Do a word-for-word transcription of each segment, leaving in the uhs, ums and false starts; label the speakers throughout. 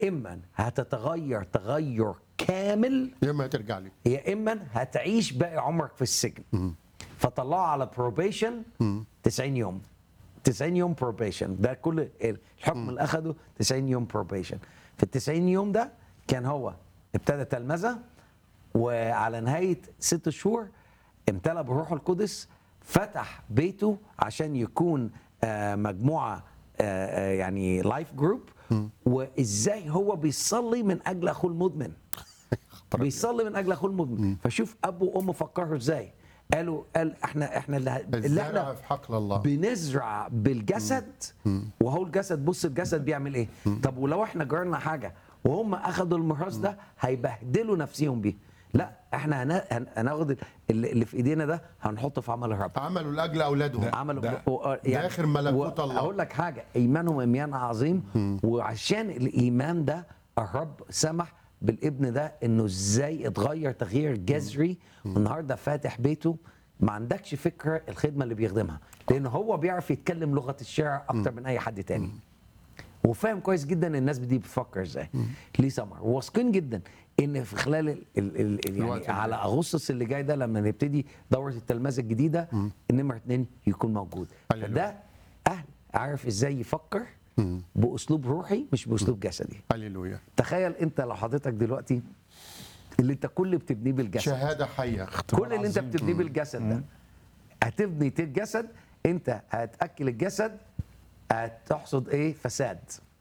Speaker 1: اما هتتغير تغير كامل
Speaker 2: يا اما هترجع لي.
Speaker 1: يا اما هتعيش باقي عمرك في السجن. فطلعوا على بروبيشن تسعين يوم. تسعين يوم بروبيشن، ده كل الحكم اللي اخده تسعين يوم بروبيشن. في ال تسعين يوم ده كان هو ابتدى تلمذه، وعلى نهايه ست شهور امتلأ بالروح القدس، فتح بيته عشان يكون آه، مجموعه آه، آه، يعني لايف جروب. وازاي هو بيصلي من اجل اخوه المدمن، بيصلي من اجل اخوه المدمن. فشوف ابو وامه فكروا ازاي، قالوا قال احنا احنا اللي, اللي
Speaker 2: الزرع
Speaker 1: احنا
Speaker 2: في حقل الله.
Speaker 1: بنزرع بالجسد، وهو الجسد، بص الجسد بيعمل ايه. طب ولو احنا جرنا حاجه وهم اخذوا الميراث ده هيبهدلوا نفسهم بيه. لا، احنا هنا- هن- هناخد اللي اللي في ايدينا ده هنحطه في عمل الرب.
Speaker 2: عملوا لاجل اولادهم.
Speaker 1: عملوا
Speaker 3: ده-
Speaker 1: و-
Speaker 2: داخل ملكوت الله.
Speaker 1: اقول لك حاجه، ايمانهم ايمان عظيم. وعشان الايمان ده الرب سمح بالابن ده انه ازاي اتغير تغيير جذري، والنهارده فاتح بيته. ما عندكش فكره الخدمه اللي بيخدمها، لان هو بيعرف يتكلم لغه الشارع اكتر من اي حد تاني، وفاهم كويس جدا الناس دي بتفكر ازاي. ليه سمر واثقين جدا ان في خلال ال ال ال
Speaker 2: الوقت
Speaker 1: يعني على
Speaker 2: اللي-
Speaker 1: اغسطس اللي جاي ده لما نبتدي دوره التلمذه الجديده النمره اتنين يكون موجود.
Speaker 2: هللويا.
Speaker 1: فده اهل عارف ازاي يفكر باسلوب روحي مش باسلوب جسدي.
Speaker 2: هللويا.
Speaker 1: تخيل انت لو حضرتك دلوقتي اللي انت كل اللي بتبنيه بالجسد،
Speaker 2: شهاده حيه.
Speaker 1: كل اللي انت بتبنيه بالجسد ده هتبني الجسد، انت هتاكل الجسد، هتحصد ايه؟ فساد.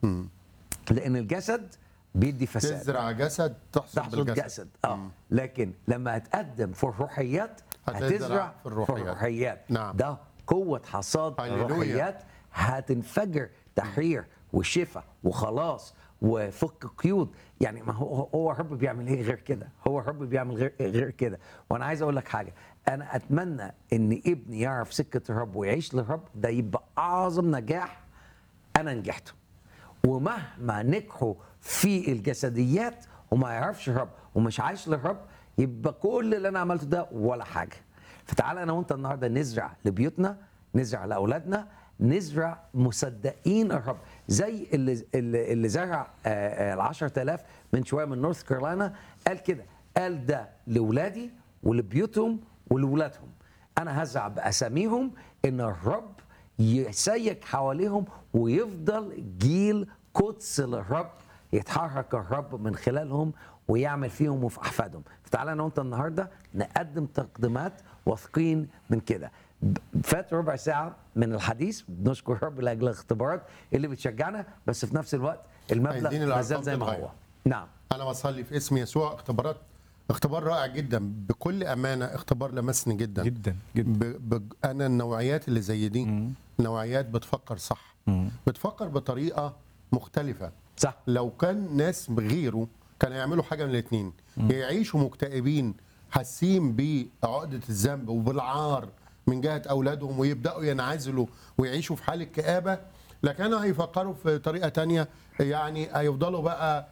Speaker 1: لان الجسد بيدي فساد،
Speaker 2: تزرع جسد تحصد
Speaker 1: تحصد
Speaker 2: بالجسد.
Speaker 1: جسد. اه لكن لما هتقدم في الروحيات
Speaker 2: هتزرع
Speaker 1: هتزرع
Speaker 2: في الروحيات.
Speaker 1: في الروحيات.
Speaker 2: نعم.
Speaker 1: ده قوه حصاد
Speaker 2: هللويا.
Speaker 1: الروحيات، هتنفجر تحرير وشفاء وخلاص وفك قيود. يعني ما هو هو الرب بيعمل ايه غير كده؟ هو الرب بيعمل غير غير كده. وانا عايز اقول لك حاجه، انا اتمنى ان ابني يعرف سكه الرب ويعيش للرب، ده يبقى اعظم نجاح انا نجحته. ومهما نجحوا في الجسديات وما يعرفش الرب ومش عايش للرب، يبقى كل اللي انا عملته ده ولا حاجه. فتعالى انا وانت النهارده نزرع لبيوتنا، نزرع لاولادنا، نزرع مصدقين الرب، زي اللي اللي, اللي زرع ال عشرة آلاف من شويه من نورث كارولاينا. قال كده، قال ده لاولادي ولبيوتهم ولولادهم. انا هزرع باساميهم ان الرب يسيك حواليهم ويفضل جيل قدس للرب، يتحرك الرب من خلالهم ويعمل فيهم وفي احفادهم. فتعالى انا وانت النهارده نقدم تقديمات واثقين من كده. فات ربع ساعه من الحديث، بنشكر الرب لاجل الاختبارات اللي بتشجعنا، بس في نفس الوقت
Speaker 2: عايزين
Speaker 1: المبلغ ما
Speaker 2: الأرقام
Speaker 1: زال زي ما
Speaker 2: تتغير.
Speaker 1: هو. نعم.
Speaker 2: انا بصلي في اسم يسوع اختبارات اختبار رائع جدا بكل امانه، اختبار لمسني جدا
Speaker 3: جدا جدا.
Speaker 2: ب... ب... انا النوعيات اللي زي دي نوعيات بتفكر صح، بتفكر بطريقه مختلفه.
Speaker 1: صح.
Speaker 2: لو كان ناس غيره كانوا يعملوا حاجه من الاثنين، يعيشوا مكتئبين حاسين بعقده الذنب وبالعار من جهه اولادهم ويبداوا ينعزلوا ويعيشوا في حاله كآبه، لكانوا هيفكروا في طريقه تانية، يعني هيفضلوا بقى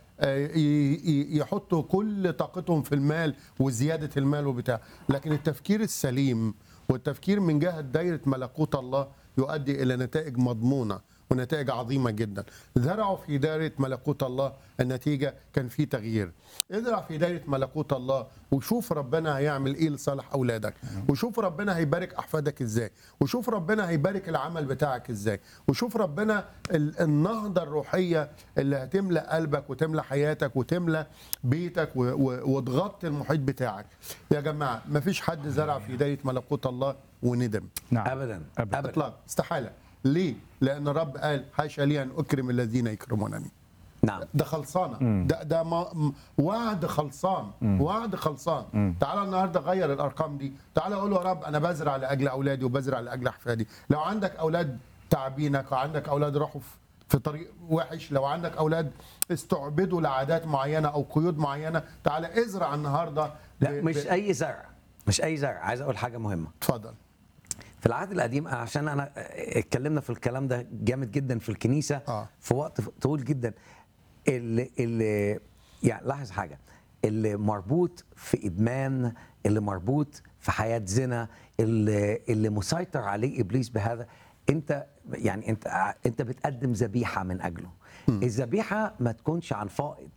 Speaker 2: يحطوا كل طاقتهم في المال وزيادة المال وبتاع. لكن التفكير السليم والتفكير من جهة دايرة ملكوت الله يؤدي إلى نتائج مضمونة ونتائج عظيمة جدا. زرعوا في دايرة ملكوت الله، النتيجة كان في تغيير. ازرع في دايرة ملكوت الله وشوف ربنا هيعمل ايه لصالح اولادك، وشوف ربنا هيبارك احفادك ازاي، وشوف ربنا هيبارك العمل بتاعك ازاي، وشوف ربنا النهضة الروحية اللي هتملأ قلبك وتملأ حياتك وتملأ بيتك وتغطي المحيط بتاعك. يا جماعة مفيش حد زرع في دايرة ملكوت الله وندم.
Speaker 3: نعم.
Speaker 1: ابدا
Speaker 3: أبداً.
Speaker 1: ابدا.
Speaker 2: اطلاق، استحالة. ليه؟ لأن الرب قال حاشا لي أن أكرم الذين يكرمونني.
Speaker 1: نعم.
Speaker 2: ده خلصانه، ده ده ما وعد خلصان، وعد خلصان. تعالى النهارده غير الارقام دي، تعالى قول يا رب انا بزرع لاجل اولادي وبزرع لاجل احفادي. لو عندك اولاد تعبينك وعندك اولاد راحوا في طريق وحش، لو عندك اولاد استعبدوا لعادات معينه او قيود معينه، تعالى ازرع النهارده.
Speaker 1: لا مش اي زرع، مش اي زرع. عايز اقول حاجه مهمه.
Speaker 2: اتفضل.
Speaker 1: في العهد القديم، عشان انا اتكلمنا في الكلام ده جامد جدا في الكنيسه
Speaker 2: آه.
Speaker 1: في وقت طويل جدا. اللي اللي يعني لاحظ حاجه، اللي مربوط في ادمان، اللي مربوط في حياه زنا، اللي اللي مسيطر عليه ابليس بهذا، انت يعني انت انت بتقدم ذبيحه من اجله. الذبيحه ما تكونش عن فائض،